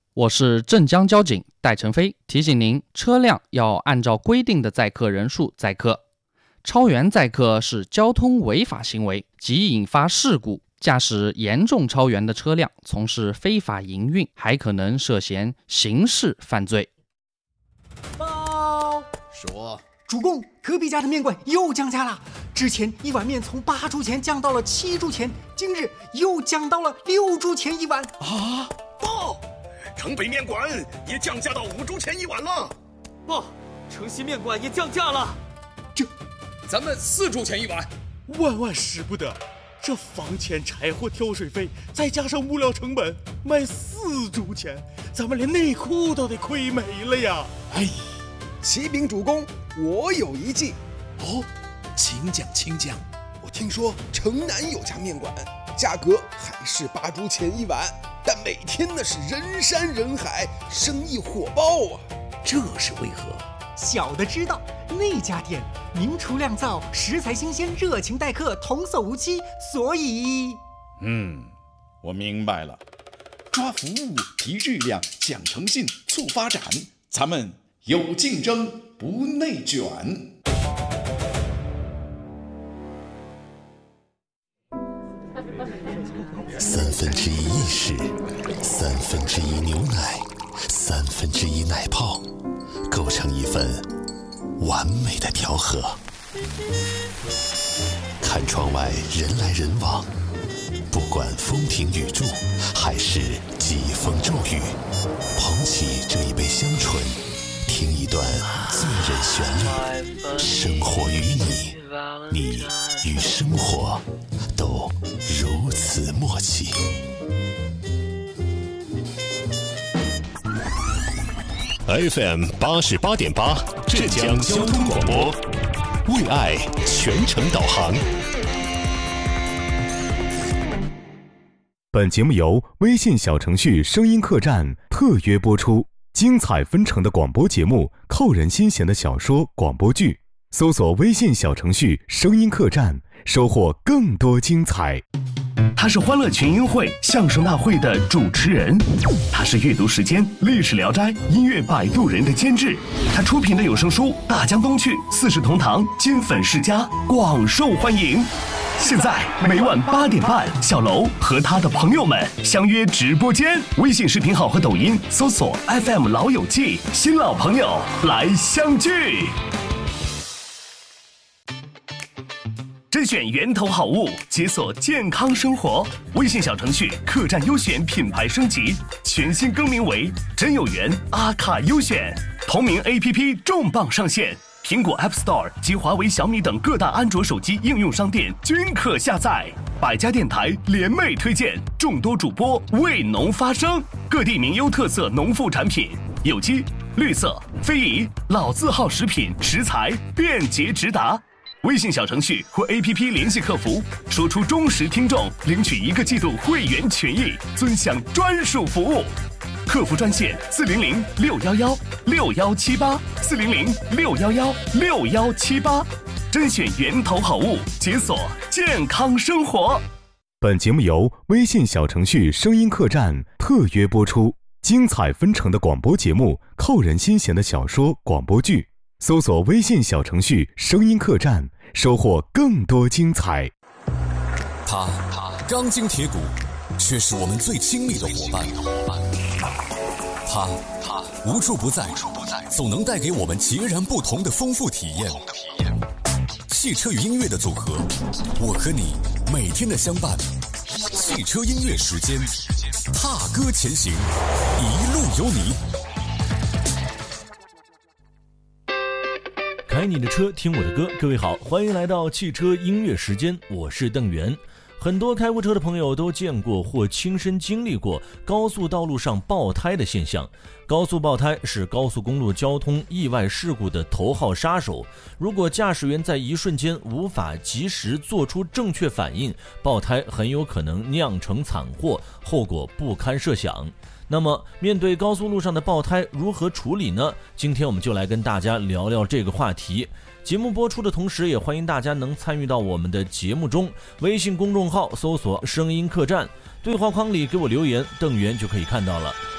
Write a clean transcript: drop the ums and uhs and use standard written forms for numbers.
我是镇江交警戴成飞，提醒您，车辆要按照规定的载客人数载客，超员载客是交通违法行为，即引发事故。驾驶严重超员的车辆从事非法营运，还可能涉嫌刑事犯罪。 报说， 主公，隔壁家的面馆又降价了，之前一碗面从8铢钱降到了7铢钱，今日又降到了6铢钱一碗。 啊！报，城北面馆也降价到5铢钱一碗了。 报，城西面馆也降价了。 咱们4铢钱一碗。 万使不得，这房钱、柴火、挑水费，再加上物料成本，卖4铢钱，咱们连内裤都得亏没了呀！ 哎，启禀主公，我有一计。 哦，请讲。 我听说城南有家面馆，价格还是8铢钱一碗，但每天那是人山人海，生意火爆啊！ 这是为何？ 小的知道，那家店名厨酿造，食材新鲜，热情待客，童叟无欺，所以…… 我明白了，抓服务，提质量，讲诚信，促发展，咱们有竞争，不内卷。 1/3意式，1/3牛奶，1/3奶泡，构成一份完美的调和。看窗外人来人往，不管风停雨住，还是疾风骤雨，捧起这一杯香醇，听一段醉人旋律。生活与你，你与生活都如此默契。FM 88.8，浙江交通广播，为爱全程导航。 本节目由微信小程序声音客栈特约播出，精彩纷呈的广播节目，扣人心弦的小说、广播剧，搜索微信小程序声音客栈，收获更多精彩。 他是欢乐群英会相声大会的主持人，他是阅读时间历史聊斋音乐摆渡人的监制，他出品的有声书《大江东去》4世同堂金粉世家广受欢迎。现在每晚8点半，小楼和他的朋友们相约直播间，微信视频号和抖音搜索 FM 老友记，新老朋友来相聚。甄选源头好物，解锁健康生活。微信小程序客栈优选品牌升级，全新更名为真有缘阿卡优选。同名 APP 重磅上线，苹果 App Store 及华为、小米等各大安卓手机应用商店均可下载。100家电台联袂推荐，众多主播为农发声，各地名优特色农副产品，有机、绿色、非遗、老字号食品食材便捷直达。微信小程序或 APP 联系客服，说出忠实听众，领取1个季度会员权益，尊享专属服务。客服专线400-611-6178，400-611-6178，甄选源头好物，解锁健康生活。 本节目由微信小程序声音客栈特约播出，精彩纷呈的广播节目，扣人心弦的小说、广播剧，搜索微信小程序声音客栈，收获更多精彩。 他钢筋铁骨，却是我们最亲密的伙伴。他无处不在，总能带给我们截然不同的丰富体验。汽车与音乐的组合，我和你每天的相伴。汽车音乐时间，踏歌前行，一路有你。 开你的车，听我的歌。各位好，欢迎来到汽车音乐时间，我是邓源。很多开过车的朋友都见过或亲身经历过高速道路上爆胎的现象。高速爆胎是高速公路交通意外事故的头号杀手。如果驾驶员在一瞬间无法及时做出正确反应，爆胎很有可能酿成惨祸，后果不堪设想。那么面对高速路上的爆胎如何处理呢？今天我们就来跟大家聊聊这个话题。节目播出的同时，也欢迎大家能参与到我们的节目中。微信公众号搜索声音客栈，对话框里给我留言，邓源就可以看到了。